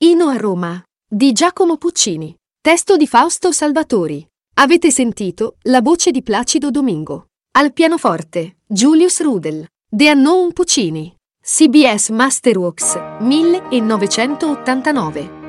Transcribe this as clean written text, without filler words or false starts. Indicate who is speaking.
Speaker 1: Ino a Roma, di Giacomo Puccini. Testo di Fausto Salvatori. Avete sentito la voce di Placido Domingo. Al pianoforte, Julius Rudel. The Unknown Puccini. CBS Masterworks, 1989.